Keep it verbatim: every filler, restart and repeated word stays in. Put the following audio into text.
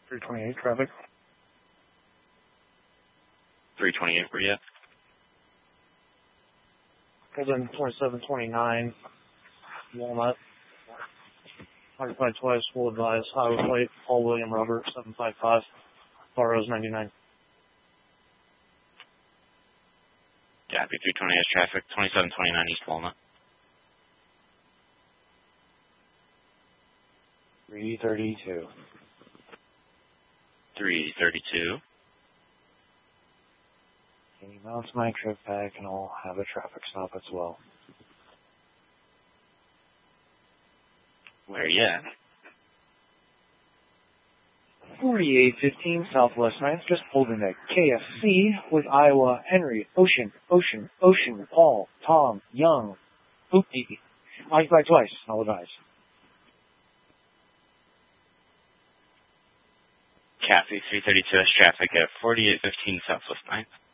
three twenty-eight traffic. three twenty-eight, where you at? Pulled in twenty-seven twenty-nine, Walnut. Occupied twice, full advise, highway plate, Paul William Robert, seven five five, Barrows ninety-nine. Copy, three twenty-eight traffic, twenty-seven twenty-nine East Walnut. three thirty-two. three thirty-two. Can you bounce my trip back and I'll have a traffic stop as well. Where you at? forty-eight fifteen Southwest ninth, just pulled into K F C with Iowa, Henry, Ocean, Ocean, Ocean, Paul, Tom, Young, Hoopty. Occupied twice, I'll advise. Copy, three thirty-two S traffic at forty-eight fifteen Southwest ninth.